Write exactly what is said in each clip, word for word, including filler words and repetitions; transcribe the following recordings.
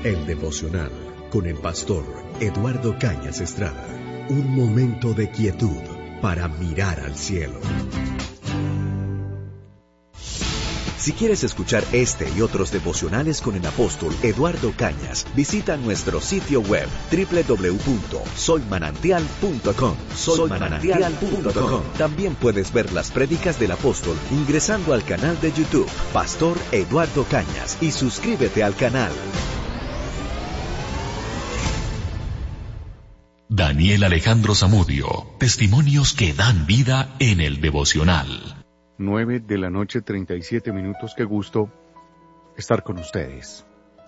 El devocional con el pastor Eduardo Cañas Estrada. Un momento de quietud para mirar al cielo. Si quieres escuchar este y otros devocionales con el apóstol Eduardo Cañas, visita nuestro sitio web doble u doble u doble u punto soy manantial punto com. soy manantial punto com. También puedes ver las prédicas del apóstol ingresando al canal de YouTube Pastor Eduardo Cañas y suscríbete al canal. Daniel Alejandro Zamudio, testimonios que dan vida en el devocional. Nueve de la noche, treinta y siete minutos. Qué gusto estar con ustedes.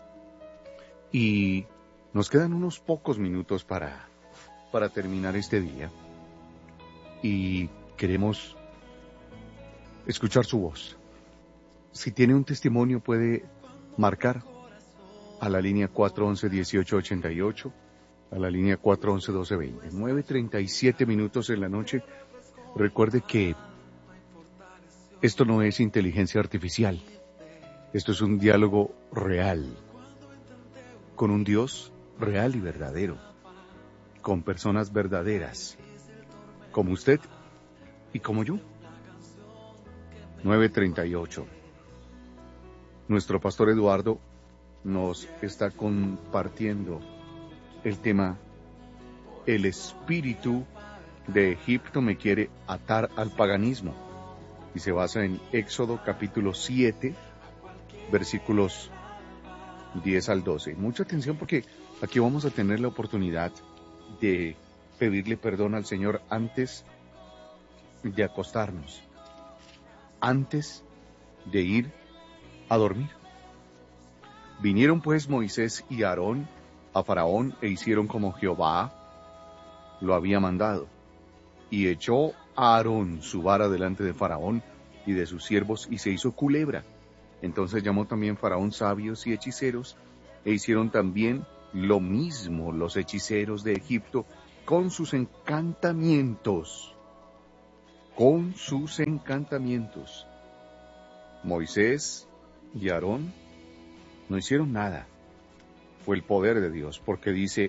Y nos quedan unos pocos minutos para, para terminar este día. Y queremos escuchar su voz. Si tiene un testimonio puede marcar a la línea cuatro once, dieciocho ochenta y ocho, a la línea cuatro once, doce veinte. nueve treinta y siete minutos en la noche. Recuerde que esto no es inteligencia artificial. Esto es un diálogo real, con un Dios real y verdadero, con personas verdaderas, como usted y como yo. nueve treinta y ocho. Nuestro pastor Eduardo nos está compartiendo el tema: el espíritu de Egipto me quiere atar al paganismo. Y se basa en Éxodo capítulo siete, versículos diez al doce. Mucha atención porque aquí vamos a tener la oportunidad de pedirle perdón al Señor antes de acostarnos, antes de ir a dormir. Vinieron pues Moisés y Aarón a Faraón e hicieron como Jehová lo había mandado. Y echó a Aarón su vara delante de Faraón y de sus siervos, y se hizo culebra. Entonces llamó también Faraón sabios y hechiceros, e hicieron también lo mismo los hechiceros de Egipto con sus encantamientos. Con sus encantamientos. Moisés y Aarón no hicieron nada. Fue el poder de Dios, porque dice: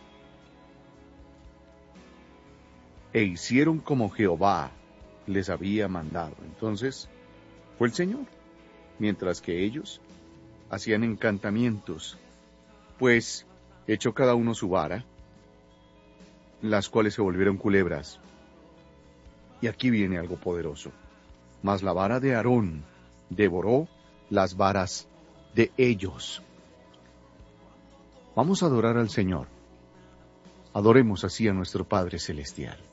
e hicieron como Jehová les había mandado. Entonces, fue el Señor, mientras que ellos hacían encantamientos, pues echó cada uno su vara, las cuales se volvieron culebras. Y aquí viene algo poderoso. Mas la vara de Aarón devoró las varas de ellos. Vamos a adorar al Señor. Adoremos así a nuestro Padre Celestial.